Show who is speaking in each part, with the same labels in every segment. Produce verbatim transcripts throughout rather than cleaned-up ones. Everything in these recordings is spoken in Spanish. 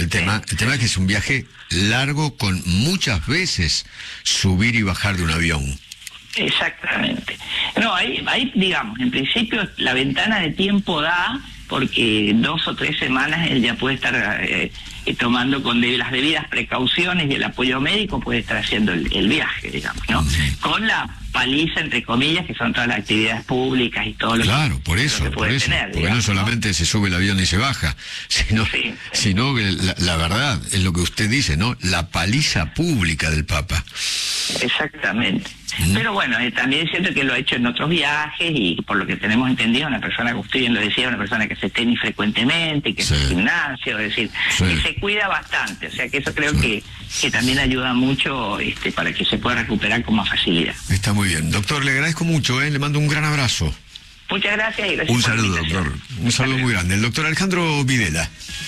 Speaker 1: el tema, el tema es que es un viaje largo con muchas veces subir y bajar de un avión.
Speaker 2: Exactamente. No, ahí, ahí digamos, en principio la ventana de tiempo da, porque dos o tres semanas él ya puede estar eh, eh, tomando con de, las debidas precauciones y el apoyo médico, puede estar haciendo el, el viaje, digamos, ¿no? Uh-huh. Con la paliza, entre comillas, que son todas las actividades públicas y todo lo
Speaker 1: claro,
Speaker 2: que,
Speaker 1: por eso,
Speaker 2: lo que
Speaker 1: por
Speaker 2: puede
Speaker 1: eso,
Speaker 2: tener,
Speaker 1: porque
Speaker 2: digamos,
Speaker 1: no solamente ¿no? se sube el avión y se baja, sino,
Speaker 2: sí, sí.
Speaker 1: sino que la, la verdad es lo que usted dice, ¿no? La paliza pública del Papa.
Speaker 2: Exactamente. Mm. Pero bueno, eh, también siento que lo ha hecho en otros viajes y por lo que tenemos entendido, una persona, como usted bien lo decía, una persona que se tenis frecuentemente, que sí. hace gimnasio, es decir, sí. que se cuida bastante, o sea que eso creo sí. que, que también ayuda mucho este, para que se pueda recuperar con más facilidad.
Speaker 1: Está muy bien. Doctor, le agradezco mucho, ¿eh? Le mando un gran abrazo.
Speaker 2: Muchas gracias y gracias.
Speaker 1: Un saludo, doctor. Un saludo muy grande. El doctor Alejandro Videla.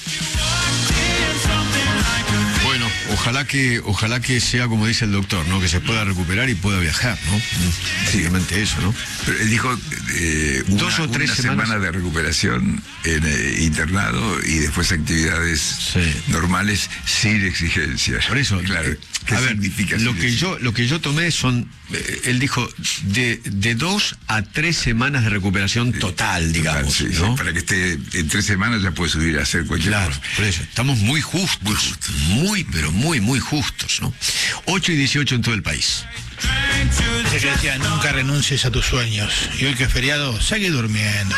Speaker 1: Bueno, ojalá que ojalá que sea como dice el doctor, ¿no? Que se pueda recuperar y pueda viajar, ¿no? Básicamente eso, ¿no?
Speaker 3: Pero él dijo eh, una,
Speaker 1: dos o tres
Speaker 3: una
Speaker 1: semanas
Speaker 3: semana de recuperación en eh, internado y después actividades sí. normales sin exigencias.
Speaker 1: Por eso,
Speaker 3: claro.
Speaker 1: Eh,
Speaker 3: ¿Qué
Speaker 1: a ver,
Speaker 3: significa
Speaker 1: lo que yo lo que yo tomé son, eh, él dijo de de dos a tres semanas de recuperación sí, total, digamos,
Speaker 3: total, sí,
Speaker 1: ¿no?
Speaker 3: Sí, para que esté en tres semanas ya puede subir a hacer cualquier
Speaker 1: claro,
Speaker 3: cosa.
Speaker 1: Por eso estamos muy justos, muy, justos. muy pero muy muy justos, ¿no? ocho y dieciocho en todo el país.
Speaker 4: Ese que decía, nunca renuncies a tus sueños. Y hoy que es feriado, sigue durmiendo.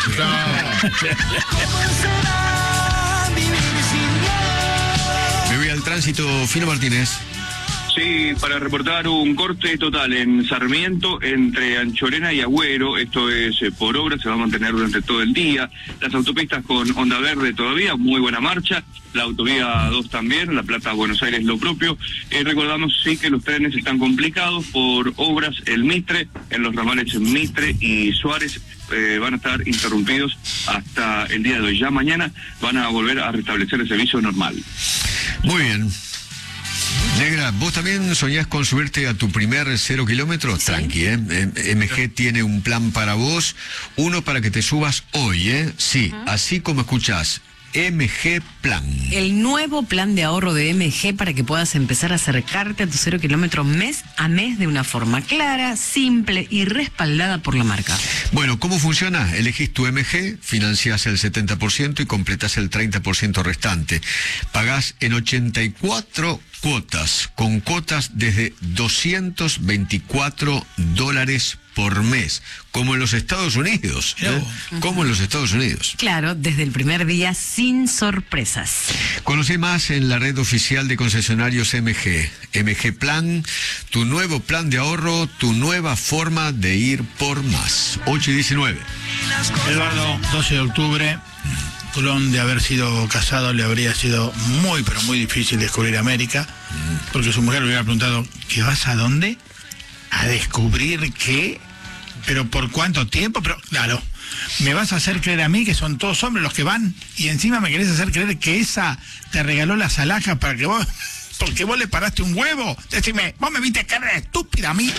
Speaker 1: Me voy al tránsito, Fino Martínez.
Speaker 5: Sí, para reportar un corte total en Sarmiento entre Anchorena y Agüero. Esto es eh, por obra, se va a mantener durante todo el día. Las autopistas con onda verde todavía, muy buena marcha. La autovía dos también, La Plata, Buenos Aires, lo propio. Eh, recordamos, sí, que los trenes están complicados por obras. El Mitre, en los ramales Mitre y Suárez, eh, van a estar interrumpidos hasta el día de hoy. Ya mañana van a volver a restablecer el servicio normal.
Speaker 1: Muy bien. Negra, ¿vos también soñás con subirte a tu primer cero kilómetros? ¿Sí? Tranqui, ¿eh? M G tiene un plan para vos, uno para que te subas hoy, ¿eh? Sí, uh-huh. así como escuchás. M G Plan.
Speaker 6: El nuevo plan de ahorro de M G para que puedas empezar a acercarte a tu cero kilómetro mes a mes de una forma clara, simple y respaldada por la marca.
Speaker 1: Bueno, ¿cómo funciona? Elegís tu M G, financiás el setenta por ciento y completás el treinta por ciento restante. Pagás en ochenta y cuatro cuotas, con cuotas desde doscientos veinticuatro dólares por mes, como en los Estados Unidos, ¿eh? Uh-huh. Como en los Estados Unidos.
Speaker 6: Claro, desde el primer día, sin sorpresas.
Speaker 1: Conocí más en la red oficial de concesionarios M G. M G Plan, tu nuevo plan de ahorro, tu nueva forma de ir por más. ocho y diecinueve.
Speaker 4: Eduardo, doce de octubre. Colón, de haber sido casado, le habría sido muy, pero muy difícil descubrir América, porque su mujer le hubiera preguntado, ¿qué vas a dónde? ¿A descubrir qué? ¿Pero por cuánto tiempo? Pero, claro, me vas a hacer creer a mí que son todos hombres los que van, y encima me querés hacer creer que esa te regaló las alhajas para que vos... porque vos le paraste un huevo. Decime, vos me viste cara estúpida a mí.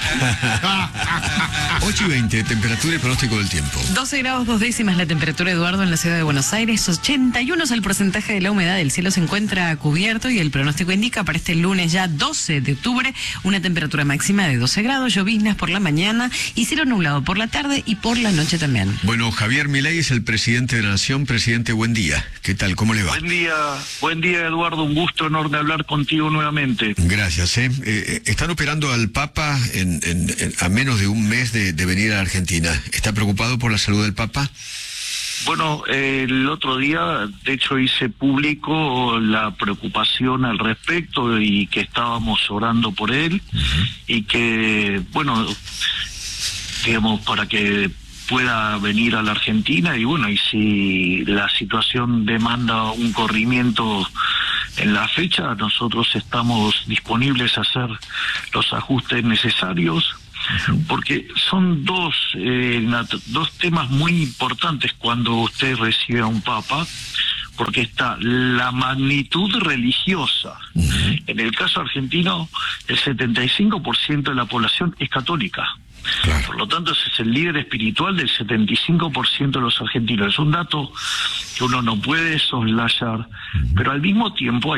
Speaker 1: ocho y veinte, temperatura y pronóstico del tiempo.
Speaker 6: doce grados dos décimas la temperatura, Eduardo, en la ciudad de Buenos Aires. ochenta y uno es el porcentaje de la humedad. El cielo se encuentra cubierto y el pronóstico indica para este lunes ya doce de octubre una temperatura máxima de doce grados, lloviznas por la mañana y cielo nublado por la tarde y por la noche también.
Speaker 1: Bueno, Javier Milei es el presidente de la Nación. Presidente, buen día. ¿Qué tal? ¿Cómo le va?
Speaker 7: Buen día, buen día, Eduardo. Un gusto enorme hablar contigo nuevamente.
Speaker 1: Gracias. ¿eh? Eh, están operando al Papa en, en, en, a menos de un mes de, de venir a la Argentina. ¿Está preocupado por la salud del Papa?
Speaker 7: Bueno, eh, el otro día, de hecho, hice público la preocupación al respecto y que estábamos orando por él uh-huh. y que, bueno, digamos, para que pueda venir a la Argentina y bueno, y si la situación demanda un corrimiento en la fecha, nosotros estamos disponibles a hacer los ajustes necesarios, porque son dos eh, dos temas muy importantes cuando usted recibe a un papa, porque está la magnitud religiosa. Uh-huh. En el caso argentino, el setenta y cinco por ciento de la población es católica. Claro. Por lo tanto, ese es el líder espiritual del setenta y cinco por ciento de los argentinos. Es un dato que uno no puede soslayar, uh-huh. pero al mismo tiempo